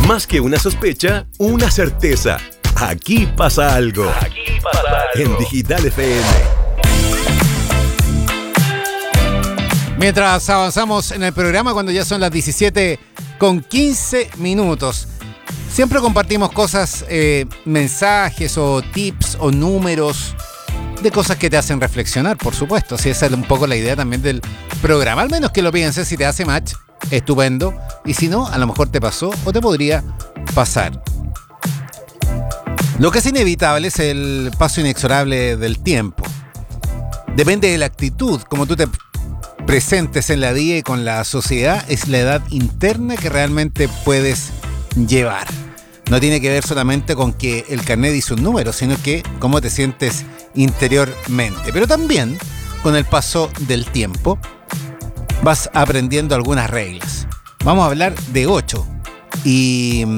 Más que una sospecha, una certeza. Aquí pasa algo. En Digital FM. Mientras avanzamos en el programa, cuando ya son las 17:15, siempre compartimos cosas, mensajes o tips o números de cosas que te hacen reflexionar, por supuesto. Si esa es un poco la idea también del programa. Al menos que lo pienses, si te hace match, estupendo. Y si no, a lo mejor te pasó o te podría pasar. Lo que es inevitable es el paso inexorable del tiempo. Depende de la actitud, como tú te presentes en la vida y con la sociedad, es la edad interna que realmente puedes llevar. No tiene que ver solamente con que el carnet dice un número, sino que cómo te sientes interiormente. Pero también, con el paso del tiempo, vas aprendiendo algunas reglas. Vamos a hablar de 8. Y